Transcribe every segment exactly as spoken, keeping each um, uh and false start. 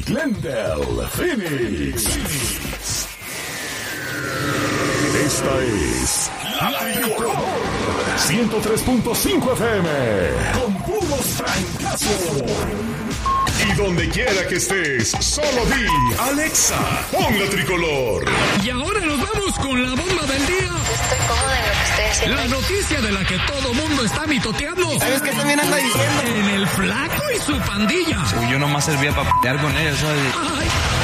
Glendale, Phoenix. Esta es La Tricolor ciento tres punto cinco F M con puros francazos. Y donde quiera que estés, solo di Alexa, pon La Tricolor. Y ahora nos vamos con la bomba del día. Estoy cómoda en lo que estoy haciendo. La noticia de la que todo mundo está mitoteando. ¿Sabes qué también anda diciendo? En el Flaco y su pandilla. Uy, yo nomás servía para pelear con ellos, ¿sabes? Ay.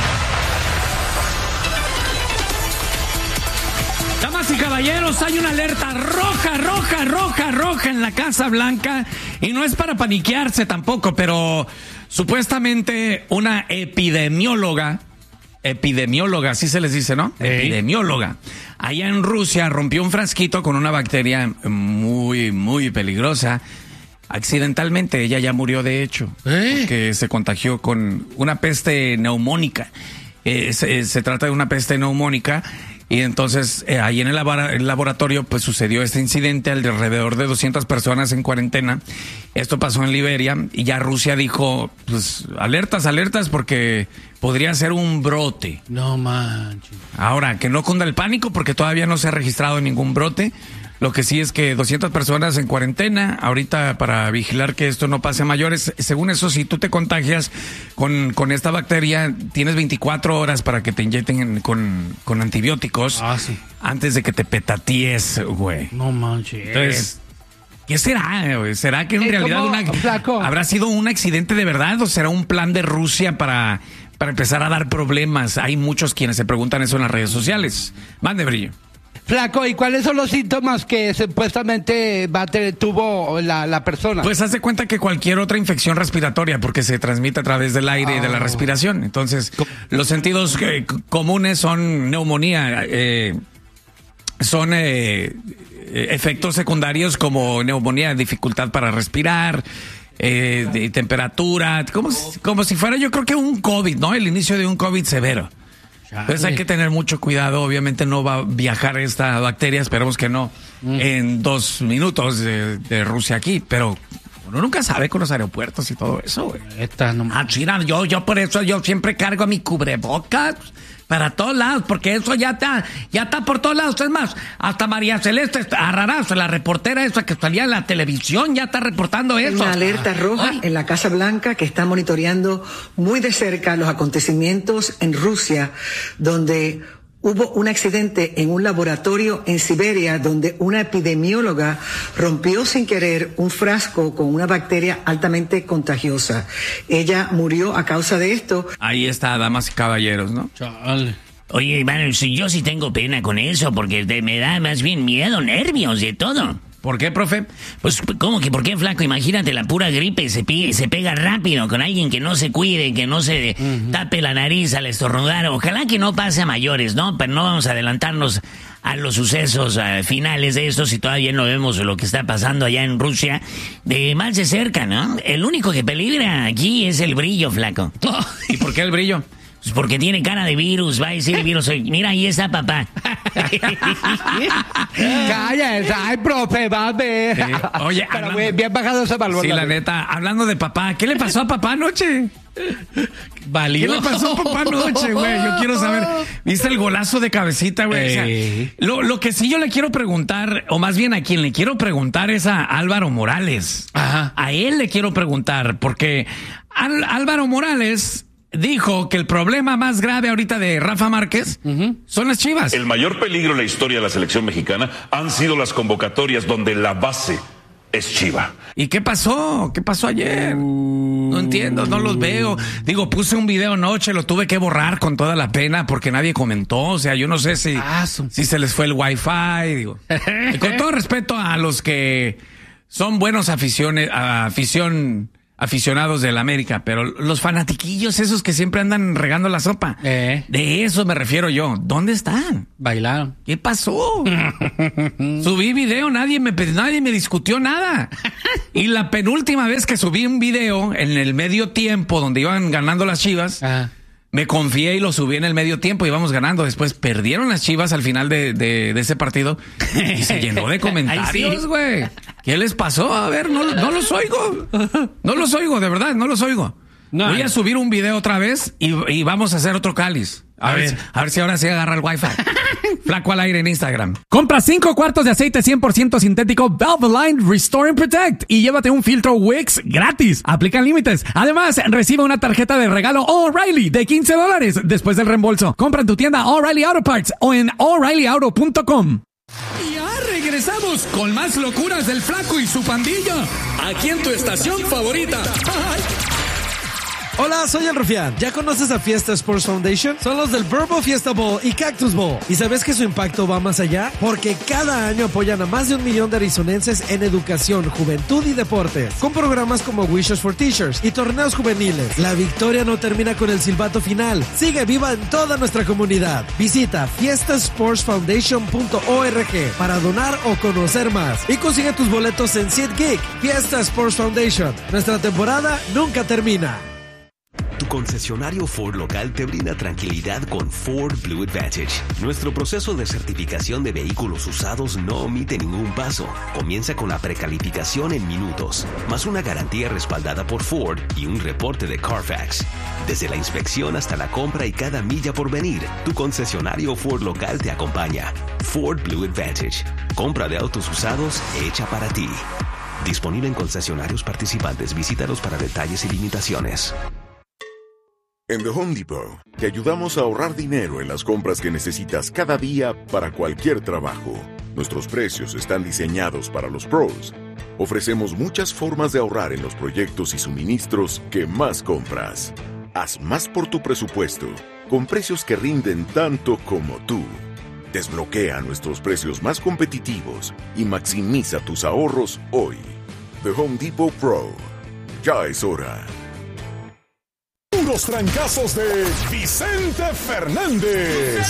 Damas y caballeros, hay una alerta roja, roja, roja, roja en la Casa Blanca. Y no es para paniquearse tampoco, pero supuestamente una epidemióloga, epidemióloga, así se les dice, ¿no? ¿Eh? Epidemióloga. Allá en Rusia rompió un frasquito con una bacteria muy, muy peligrosa. Accidentalmente, ella ya murió de hecho, ¿Eh? porque se contagió con una peste neumónica. Eh, se, se trata de una peste neumónica. Y entonces, eh, ahí en el, labora- el laboratorio, pues sucedió este incidente, alrededor de doscientas personas en cuarentena. Esto pasó en Liberia y ya Rusia dijo, pues, alertas, alertas, porque podría ser un brote. No manches. Ahora, que no cunda el pánico, porque todavía no se ha registrado ningún brote. Lo que sí es que doscientas personas en cuarentena, ahorita para vigilar que esto no pase a mayores. Según eso, si tú te contagias con, con esta bacteria, tienes veinticuatro horas para que te inyecten con, con antibióticos. Ah, sí. Antes de que te petatíes, güey. No manches. Entonces, ¿qué será, güey? ¿Será que en Eh, realidad ¿cómo, una, flaco? habrá sido un accidente de verdad o será un plan de Rusia para, para empezar a dar problemas? Hay muchos quienes se preguntan eso en las redes sociales. Mande, Brillo. Flaco, ¿y cuáles son los síntomas que supuestamente va a tener, tuvo la, la persona? Pues haz de cuenta que cualquier otra infección respiratoria, porque se transmite a través del aire oh. y de la respiración. Entonces, los sentidos eh, comunes son neumonía, eh, son eh, efectos secundarios como neumonía, dificultad para respirar, eh, de temperatura, como, como si fuera yo creo que un COVID, ¿no? El inicio de un COVID severo. Entonces hay que tener mucho cuidado. Obviamente no va a viajar esta bacteria, esperemos que no, mm. en dos minutos de, de Rusia aquí, pero uno nunca sabe con los aeropuertos y todo eso, güey. Esta no... Ah, China, yo, yo por eso yo siempre cargo mi cubrebocas para todos lados, porque eso ya está, ya está por todos lados. Es más, hasta María Celeste Arrarazo, la reportera esa que salía en la televisión, ya está reportando eso. Una alerta roja Ay. en la Casa Blanca que está monitoreando muy de cerca los acontecimientos en Rusia, donde hubo un accidente en un laboratorio en Siberia donde una epidemióloga rompió sin querer un frasco con una bacteria altamente contagiosa. Ella murió a causa de esto. Ahí está, damas y caballeros, ¿no? Chale. Oye, hermano, si yo sí tengo pena con eso, porque te, me da más bien miedo, nervios, de todo. ¿Por qué, profe? Pues, ¿cómo que por qué, flaco? Imagínate, la pura gripe se, pide, se pega rápido con alguien que no se cuide, que no se uh-huh. tape la nariz al estornudar. Ojalá que no pase a mayores, ¿no? Pero no vamos a adelantarnos a los sucesos uh, finales de esto si todavía no vemos lo que está pasando allá en Rusia de más de cerca, ¿no? El único que peligra aquí es el Brillo, flaco. ¿Y por qué el Brillo? Pues porque tiene cara de virus, va a decir el virus. Mira, ahí está papá. Cállate, ay, profe, va a ver. Sí. Oye, pero hablando... bien bajado ese balón. Sí, la neta, hablando de papá, ¿qué le pasó a papá anoche? Valió. ¿Qué le pasó a papá anoche, güey? Yo quiero saber. ¿Viste el golazo de cabecita, güey? O sea, lo, lo que sí yo le quiero preguntar, o más bien a quien le quiero preguntar es a Álvaro Morales. Ajá. A él le quiero preguntar, porque Al- Álvaro Morales dijo que el problema más grave ahorita de Rafa Márquez uh-huh. son las Chivas. El mayor peligro en la historia de la selección mexicana han sido las convocatorias donde la base es Chiva. ¿Y qué pasó? ¿Qué pasó ayer? Uh... No entiendo, no los veo. Digo, puse un video anoche, lo tuve que borrar con toda la pena porque nadie comentó. O sea, yo no sé si, ah, son... si se les fue el wifi. Digo. Y con todo respeto a los que son buenos aficiones, afición... aficionados del América, pero los fanatiquillos esos que siempre andan regando la sopa, eh. de eso me refiero yo. ¿Dónde están? Bailaron. ¿Qué pasó? Subí video, nadie me, nadie me discutió nada. Y la penúltima vez que subí un video en el medio tiempo donde iban ganando las Chivas, ah. me confié y lo subí en el medio tiempo, íbamos ganando. Después perdieron las Chivas al final de, de, de ese partido y se llenó de comentarios, güey. ¿Qué les pasó? A ver, no, no los oigo. No los oigo, de verdad, no los oigo. No. Voy a subir un video otra vez y, y vamos a hacer otro cáliz. A, a ver, ver, a ver si ahora sí agarra el wifi. Flaco al aire en Instagram. Compra cinco cuartos de aceite cien por ciento sintético Valvoline Restore and Protect y llévate un filtro Wix gratis. Aplican límites. Además, recibe una tarjeta de regalo O'Reilly de quince dólares después del reembolso. Compra en tu tienda O'Reilly Auto Parts o en O'Reilly Auto punto com. Y ya regresamos con más locuras del Flaco y su pandilla. Aquí en tu estación favorita. Ay. Hola, soy el Rufián. ¿Ya conoces a Fiesta Sports Foundation? Son los del Verbo Fiesta Bowl y Cactus Bowl. ¿Y sabes que su impacto va más allá? Porque cada año apoyan a más de un millón de arizonenses en educación, juventud y deportes. Con programas como Wishes for Teachers y torneos juveniles. La victoria no termina con el silbato final. Sigue viva en toda nuestra comunidad. Visita fiesta sports foundation punto org para donar o conocer más. Y consigue tus boletos en SeatGeek. Fiesta Sports Foundation. Nuestra temporada nunca termina. Tu concesionario Ford local te brinda tranquilidad con Ford Blue Advantage. Nuestro proceso de certificación de vehículos usados no omite ningún paso. Comienza con la precalificación en minutos, más una garantía respaldada por Ford y un reporte de Carfax. Desde la inspección hasta la compra y cada milla por venir, tu concesionario Ford local te acompaña. Ford Blue Advantage. Compra de autos usados hecha para ti. Disponible en concesionarios participantes. Visítalos para detalles y limitaciones. En The Home Depot, te ayudamos a ahorrar dinero en las compras que necesitas cada día para cualquier trabajo. Nuestros precios están diseñados para los pros. Ofrecemos muchas formas de ahorrar en los proyectos y suministros que más compras. Haz más por tu presupuesto, con precios que rinden tanto como tú. Desbloquea nuestros precios más competitivos y maximiza tus ahorros hoy. The Home Depot Pro. Ya es hora. Los trancazos de Vicente Fernández.